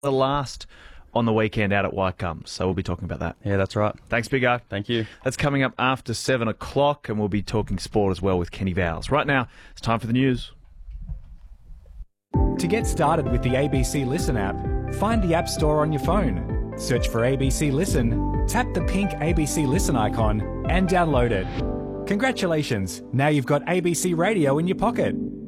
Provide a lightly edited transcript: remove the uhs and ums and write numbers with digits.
the last on the weekend out at Wycombe, so we'll be talking about that. Yeah, that's right. Thanks, Big O. Thank you. That's coming up after 7 o'clock, and we'll be talking sport as well with Kenny Vowles. Right now, it's time for the news. To get started with the ABC Listen app, find the App Store on your phone. Search for ABC Listen, tap the pink ABC Listen icon, and download it. Congratulations, now you've got ABC Radio in your pocket.